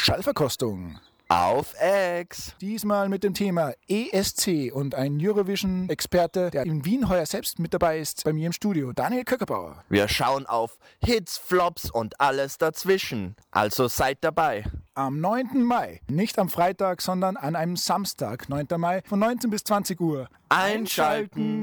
Schallverkostung. Auf Ex. Diesmal mit dem Thema ESC und ein Eurovision-Experte, der in Wien heuer selbst mit dabei ist, bei mir im Studio, Daniel Köckerbauer. Wir schauen auf Hits, Flops und alles dazwischen. Also seid dabei. Am 9. Mai, nicht am Freitag, sondern an einem Samstag, 9. Mai, von 19 bis 20 Uhr. Einschalten!